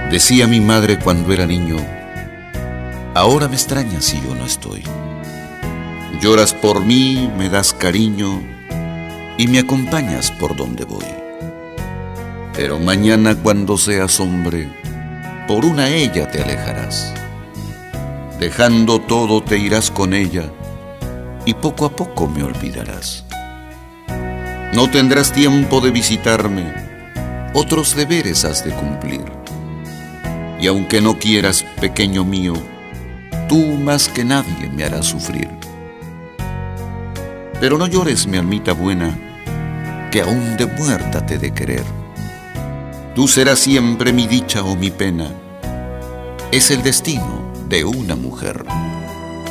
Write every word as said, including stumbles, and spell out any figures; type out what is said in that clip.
Decía mi madre cuando era niño: ahora me extrañas si yo no estoy. Lloras por mí, me das cariño y me acompañas por donde voy. Pero mañana cuando seas hombre, por una ella te alejarás. Dejando todo te irás con ella y poco a poco me olvidarás. No tendrás tiempo de visitarme, otros deberes has de cumplir. Y aunque no quieras, pequeño mío, tú más que nadie me harás sufrir. Pero no llores, mi almita buena, que aún de muerta te he de querer. Tú serás siempre mi dicha o mi pena, es el destino de una mujer.